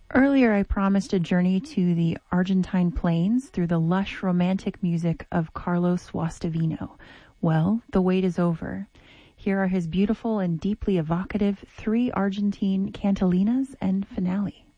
Earlier, I promised a journey to the Argentine plains through the lush romantic music of Carlos Guastavino. Well, the wait is over. Here are his beautiful and deeply evocative 3 Argentine cantilinas and finale.